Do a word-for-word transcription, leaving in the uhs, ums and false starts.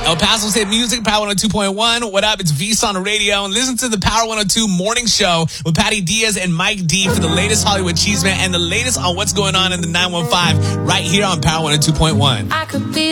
El Paso's hit music, Power one oh two point one. What up? It's V's on the radio. And listen to the Power one oh two Morning Show with Patty Diaz and Mike D for the latest Hollywood Cheeseman and the latest on what's going on in the nine one five right here on Power one oh two point one. I could be